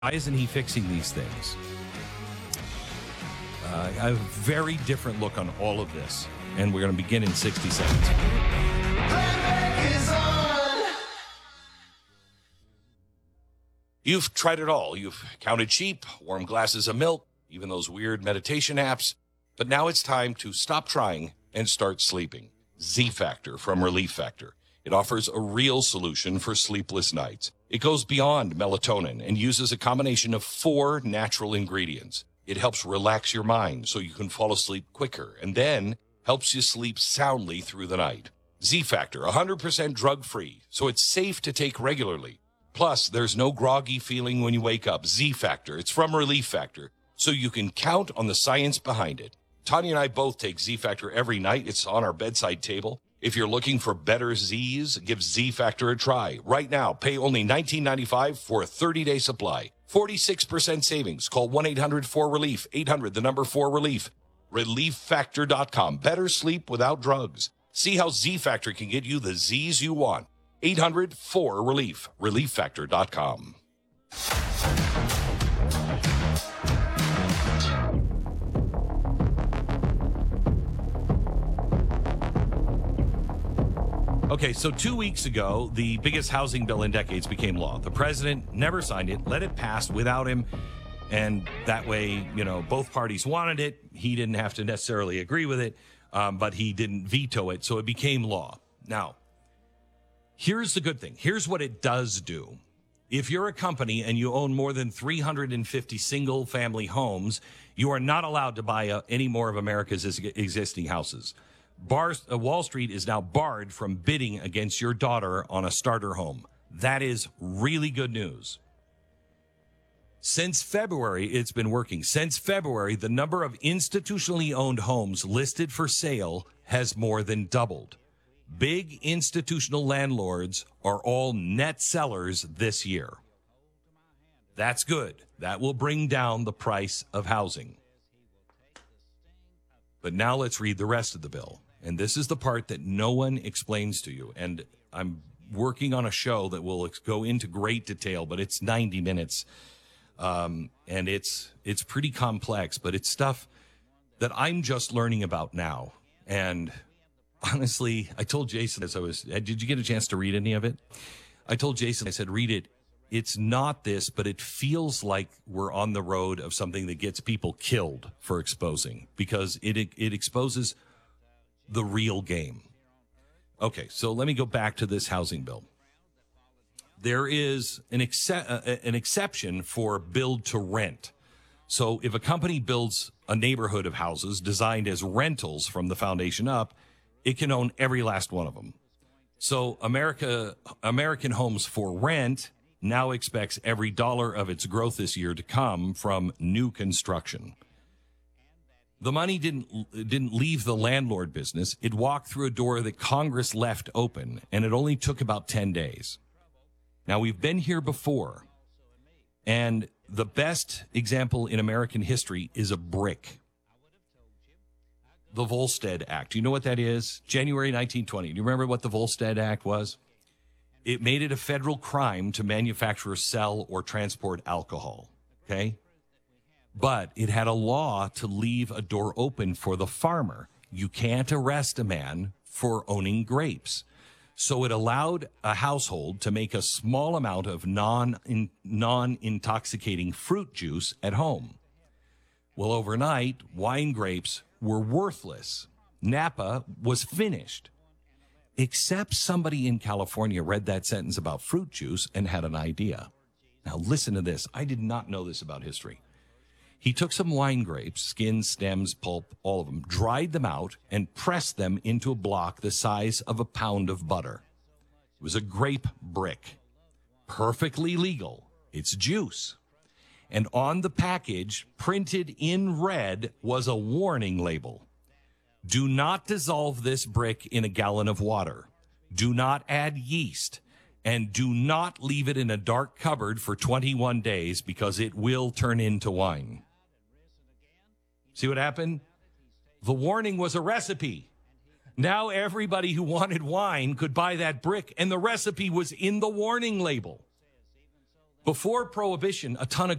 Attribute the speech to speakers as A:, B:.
A: Why isn't he fixing these things? I have a very different look on all of this, and we're going to begin in 60 seconds. You've tried it all. You've counted sheep, warm glasses of milk, even those weird meditation apps. But now it's time to stop trying and start sleeping. Z-Factor from Relief Factor. It offers a real solution for sleepless nights. It goes beyond melatonin and uses a combination of 4 natural ingredients. It helps relax your mind so you can fall asleep quicker, and then helps you sleep soundly through the night. Z-Factor, 100% drug-free, so it's safe to take regularly. Plus, there's no groggy feeling when you wake up. Z-Factor, it's from Relief Factor, so you can count on the science behind it. Tanya and I both take Z-Factor every night. It's on our bedside table. If you're looking for better Z's, give Z-Factor a try. Right now, pay only $19.95 for a 30-day supply. 46% savings. Call 1-800-4RELIEF. 800-4RELIEF. ReliefFactor.com. Better sleep without drugs. See how Z-Factor can get you the Z's you want. 800-4RELIEF. ReliefFactor.com. Okay, so 2 weeks ago, the biggest housing bill in decades became law. The president never signed it, let it pass without him, and that way, both parties wanted it. He didn't have to necessarily agree with it, but he didn't veto it, so it became law. Now, here's the good thing. Here's what it does do. If you're a company and you own more than 350 single-family homes, you are not allowed to buy any more of America's existing houses. Wall Street is now barred from bidding against your daughter on a starter home. That is really good news. Since February, it's been working. Since February, the number of institutionally owned homes listed for sale has more than doubled. Big institutional landlords are all net sellers this year. That's good. That will bring down the price of housing. But now let's read the rest of the bill. And this is the part that no one explains to you. And I'm working on a show that will go into great detail, but it's 90 minutes. And it's pretty complex, but it's stuff that I'm just learning about now. And honestly, I told Jason did you get a chance to read any of it? I told Jason, I said, read it. It's not this, but it feels like we're on the road of something that gets people killed for exposing, because it exposes the real game. Okay, so let me go back to this housing bill. There is an exception for build to rent. So if a company builds a neighborhood of houses designed as rentals from the foundation up, it can own every last one of them. So American Homes for Rent now expects every dollar of its growth this year to come from new construction. The money didn't leave the landlord business. It walked through a door that Congress left open, and it only took about 10 days. Now, we've been here before, and the best example in American history is a brick. The Volstead Act. Do you know what that is? January 1920. Do you remember what the Volstead Act was? It made it a federal crime to manufacture, sell, or transport alcohol. Okay? But it had a law to leave a door open for the farmer. You can't arrest a man for owning grapes. So it allowed a household to make a small amount of non-intoxicating fruit juice at home. Well, overnight, wine grapes were worthless. Napa was finished. Except somebody in California read that sentence about fruit juice and had an idea. Now listen to this. I did not know this about history. He took some wine grapes, skins, stems, pulp, all of them, dried them out, and pressed them into a block the size of a pound of butter. It was a grape brick. Perfectly legal. It's juice. And on the package, printed in red, was a warning label. Do not dissolve this brick in a gallon of water. Do not add yeast. And do not leave it in a dark cupboard for 21 days because it will turn into wine. See what happened? The warning was a recipe. Now everybody who wanted wine could buy that brick, and the recipe was in the warning label. Before Prohibition, a ton of